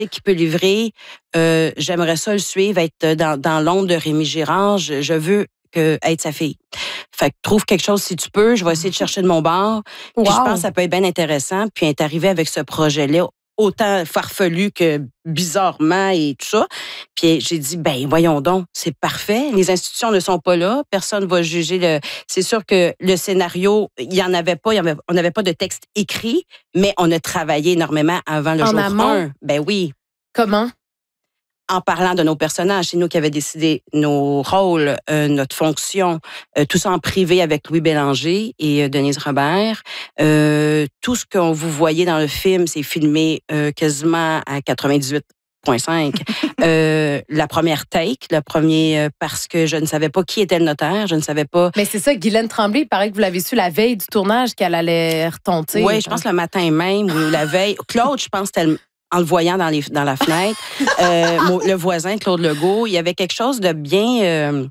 qui peut livrer. J'aimerais ça le suivre, être dans l'ombre de Rémi Girard. Je veux être sa fille. Fait que trouve quelque chose si tu peux. Je vais essayer de chercher de mon bord. Puis je pense que ça peut être bien intéressant. Puis être arrivé avec ce projet-là, autant farfelu que bizarrement et tout ça. Puis j'ai dit, ben voyons donc, c'est parfait. Les institutions ne sont pas là. Personne ne va juger. C'est sûr que le scénario, il y en avait pas. On n'avait pas de texte écrit, mais on a travaillé énormément avant le jour 1. Ben oui. Comment? En parlant de nos personnages, c'est nous qui avions décidé nos rôles, notre fonction, tout ça en privé avec Louis Bélanger et Denise Robert. Tout ce que vous voyez dans le film, c'est filmé quasiment à 98,5. La première take, parce que je ne savais pas qui était le notaire, je ne savais pas. Mais c'est ça, Guylaine Tremblay, il paraît que vous l'avez su la veille du tournage qu'elle allait retomber. Oui, je pense le matin même ou la veille. Claude, je pense c'était en le voyant dans la fenêtre, le voisin, Claude Legault, il y avait quelque chose de bien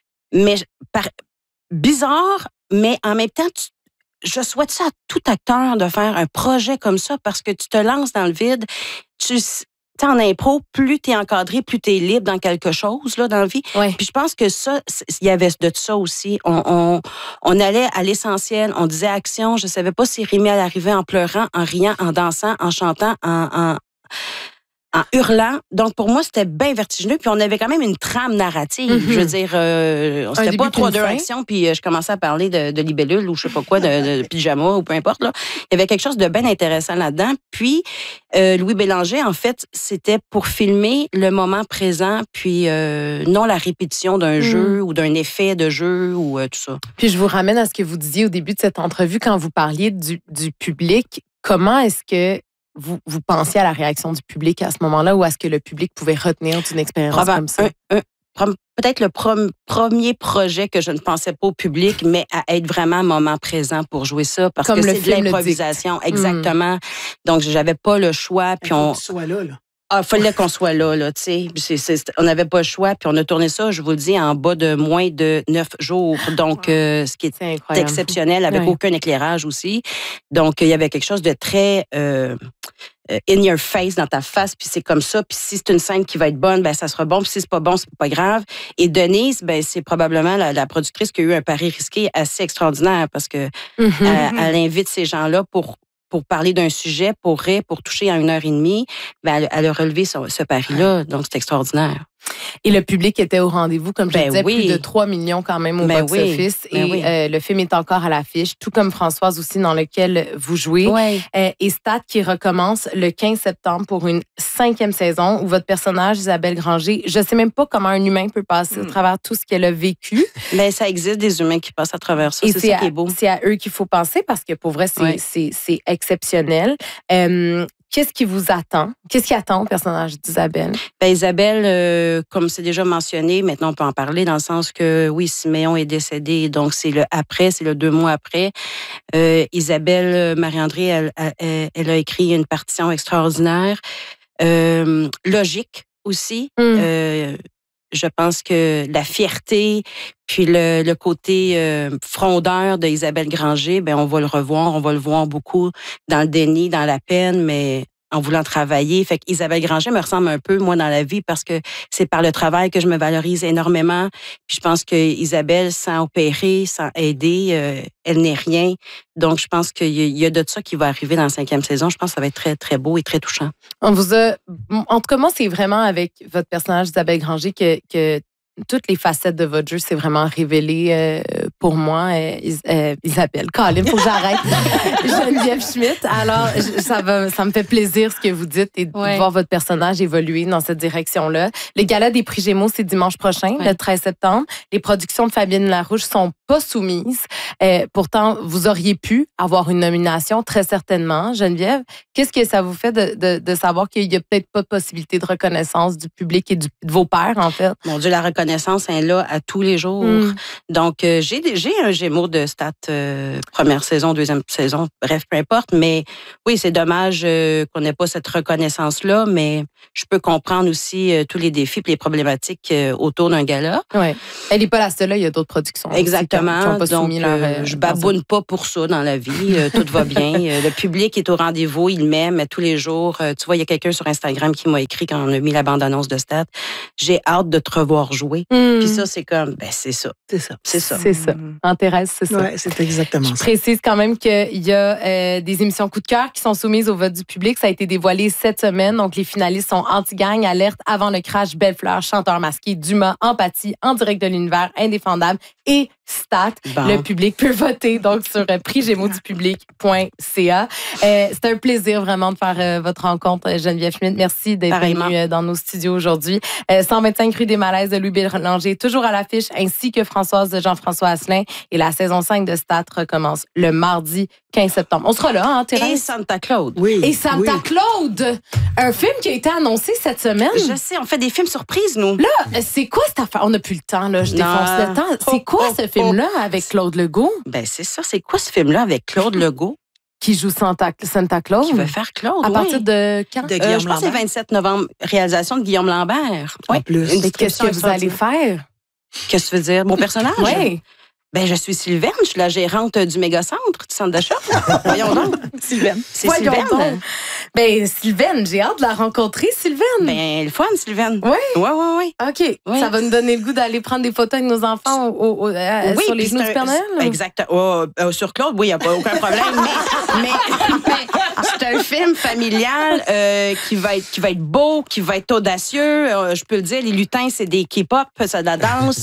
bizarre, mais en même temps, je souhaite ça à tout acteur de faire un projet comme ça parce que tu te lances dans le vide. En impro, plus tu es encadré, plus tu es libre dans quelque chose là, dans la vie. Ouais. Puis je pense que ça, il y avait de ça aussi. On allait à l'essentiel, on disait action. Je savais pas si Rémi allait arriver en pleurant, en riant, en dansant, en chantant, en hurlant. Donc, pour moi, c'était bien vertigineux. Puis, on avait quand même une trame narrative. Mm-hmm. Je veux dire, c'était pas 3-2 actions. Puis, je commençais à parler de libellule ou je sais pas quoi, de pyjama ou peu importe. Là. Il y avait quelque chose de bien intéressant là-dedans. Puis, Louis Bélanger, en fait, c'était pour filmer le moment présent, puis non la répétition d'un jeu ou d'un effet de jeu ou tout ça. Puis, je vous ramène à ce que vous disiez au début de cette entrevue quand vous parliez du public. Comment est-ce que vous pensiez à la réaction du public à ce moment-là ou est-ce que le public pouvait retenir d'une expérience comme ça? Peut-être le premier projet que je ne pensais pas au public, mais à être vraiment moment présent pour jouer ça, parce comme que c'est de l'improvisation. Exactement. Donc, j'avais pas le choix. Puis on soit là. Ah, fallait qu'on soit là, tu sais. On n'avait pas le choix, puis on a tourné ça, je vous le dis, en bas de moins de 9 jours. Donc, ce qui est exceptionnel, avec aucun éclairage aussi. Donc, il y avait quelque chose de très in your face, dans ta face, puis c'est comme ça. Puis si c'est une scène qui va être bonne, ben ça sera bon. Puis si c'est pas bon, c'est pas grave. Et Denise, ben c'est probablement la productrice qui a eu un pari risqué assez extraordinaire parce que elle invite ces gens-là pour parler d'un sujet, pour rire, pour toucher en 1h30, ben elle a relevé ce pari-là. Donc, c'est extraordinaire. Et le public était au rendez-vous, comme je disais, plus de 3 millions quand même au box-office. Et le film est encore à l'affiche, tout comme Françoise aussi, dans lequel vous jouez. Oui. Et Stat qui recommence le 15 septembre pour une 5e saison où votre personnage, Isabelle Granger, je sais même pas comment un humain peut passer à travers tout ce qu'elle a vécu. Mais ça existe des humains qui passent à travers ça. C'est ça qui est beau. C'est à eux qu'il faut penser parce que pour vrai, c'est exceptionnel. Qu'est-ce qui vous attend? Qu'est-ce qui attend le personnage d'Isabelle? Ben, Isabelle, comme c'est déjà mentionné, maintenant on peut en parler dans le sens que, oui, Siméon est décédé, donc c'est le 2 mois après. Isabelle Marie-André, elle a écrit une partition extraordinaire, logique aussi. Je pense que la fierté, puis le côté frondeur d'Isabelle Granger, ben on va le revoir, on va le voir beaucoup dans le déni, dans la peine, mais en voulant travailler. Fait qu'Isabelle Granger me ressemble un peu, moi, dans la vie, parce que c'est par le travail que je me valorise énormément. Puis je pense que Isabelle, sans opérer, sans aider, elle n'est rien. Donc, je pense qu'il y a de ça qui va arriver dans la 5e saison. Je pense que ça va être très, très beau et très touchant. En tout cas, moi, c'est vraiment avec votre personnage Isabelle Granger que toutes les facettes de votre jeu, c'est vraiment révélé pour moi. Isabelle, Colin, faut que j'arrête. Geneviève Schmidt. Alors, ça me fait plaisir ce que vous dites et de voir votre personnage évoluer dans cette direction-là. Les galas des prix Gémeaux, c'est dimanche prochain, le 13 septembre. Les productions de Fabienne Larouche sont pas soumises. Pourtant, vous auriez pu avoir une nomination, très certainement. Geneviève, qu'est-ce que ça vous fait de savoir qu'il y a peut-être pas de possibilité de reconnaissance du public et de vos pairs, en fait? Mon Dieu, la reconnaissance, reconnaissance est là à tous les jours. Donc, j'ai un Gémeaux de stats première saison, deuxième saison, bref, peu importe. Mais oui, c'est dommage qu'on n'ait pas cette reconnaissance-là, mais je peux comprendre aussi tous les défis et les problématiques autour d'un gala. Oui. Elle n'est pas la seule, là, il y a d'autres productions. Exactement. Qui ont pas donc, je baboune pas pour ça dans la vie. Tout va bien. Le public est au rendez-vous, il m'aime tous les jours. Tu vois, il y a quelqu'un sur Instagram qui m'a écrit quand on a mis la bande-annonce de Stat. J'ai hâte de te revoir jouer. Puis ça, c'est comme, c'est ça. C'est ça. C'est ça. C'est ça. En Thérèse, c'est ça. Oui, c'est exactement ça. Je précise quand même qu'il y a des émissions coup de cœur qui sont soumises au vote du public. Ça a été dévoilé cette semaine. Donc, les finalistes sont Anti-Gang, Alerte, Avant le crash, Belle-Fleur, Chanteur masqué, Dumas, Empathie, En direct de l'univers, Indéfendable et Stat. Bon. Le public peut voter donc sur prixgémeauxdupublic.ca. C'est un plaisir vraiment de faire votre rencontre, Geneviève Schmidt. Merci d'être venue dans nos studios aujourd'hui. 125 rue des Malaises de Louis Bélanger, toujours à l'affiche, ainsi que Françoise de Jean-François Asselin. Et la saison 5 de Stat recommence le mardi 15 septembre. On sera là, hein, Thérèse? Et Santa Claude. Oui. Et Santa Claude, un film qui a été annoncé cette semaine. Je sais, on fait des films surprises, nous. Là, c'est quoi cette affaire? On n'a plus le temps, là. Je défonce le temps. C'est quoi ce film-là avec Claude Legault? Ben, c'est ça. C'est quoi ce film-là avec Claude Legault? Qui joue Santa Claude? Qui veut faire Claude, À partir de quand? De Guillaume je pense que c'est 27 novembre. Réalisation de Guillaume Lambert. En plus. Qu'est-ce que vous allez faire? Qu'est-ce que tu veux dire? Mon personnage? Oui. Ben, je suis Sylvaine, je suis la gérante du mégacentre, du centre d'achat. Voyons donc. Sylvaine. C'est Voyons Sylvaine. donc. Ben, Sylvaine, j'ai hâte de la rencontrer, Sylvaine. Ben, le fun, Sylvaine. Oui? Oui. OK. Oui. Ça va nous donner le goût d'aller prendre des photos avec nos enfants sur les genoux du Père Noël. Exact. Sur Claude, oui, il n'y a pas aucun problème. mais c'est un film familial qui va être beau, qui va être audacieux. Je peux le dire, les lutins, c'est des K-pop, c'est de la danse.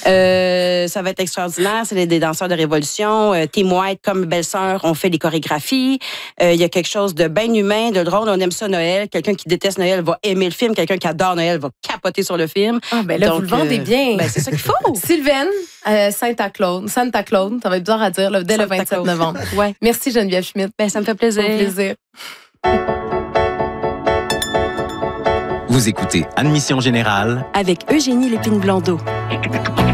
Ça va être extraordinaire. C'est des danseurs de révolution. Team White, comme belle-sœur, on fait des chorégraphies. Il y a quelque chose de bien humain, de drôle. On aime ça, Noël. Quelqu'un qui déteste Noël va aimer le film. Quelqu'un qui adore Noël va capoter sur le film. Ah, ben là, donc, vous le vendez bien. Ben, c'est ça qu'il faut. Sylvaine, Santa Claude, ça va être bizarre à dire, là, dès le 27 novembre. Ouais. Merci, Geneviève Schmidt. Ben, ça me fait plaisir. Au plaisir. Vous écoutez Admission Générale avec Eugénie Lépine-Blondeau.